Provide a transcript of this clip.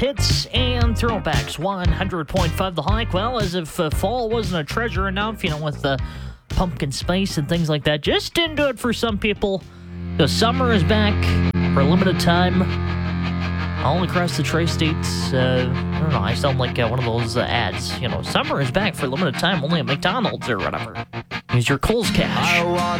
Hits and throwbacks, 100.5 The Hike. Well, as if fall wasn't a treasure enough, with the pumpkin spice and things like that. Just didn't do it for some people. So summer is back for a limited time all across the Tri-States. I don't know, I sound like one of those ads. Summer is back for a limited time only at McDonald's or whatever. Use your Kohl's cash.